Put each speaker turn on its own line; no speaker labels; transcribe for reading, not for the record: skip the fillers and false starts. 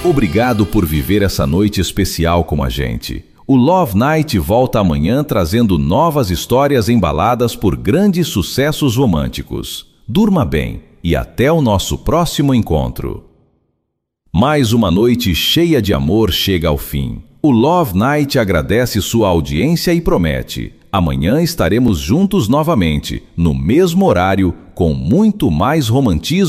Obrigado por viver essa noite especial com a gente. O Love Night volta amanhã trazendo novas histórias embaladas por grandes sucessos românticos. Durma bem e até o nosso próximo encontro. Mais uma noite cheia de amor chega ao fim. O Love Night agradece sua audiência e promete: amanhã estaremos juntos novamente, no mesmo horário, com muito mais romantismo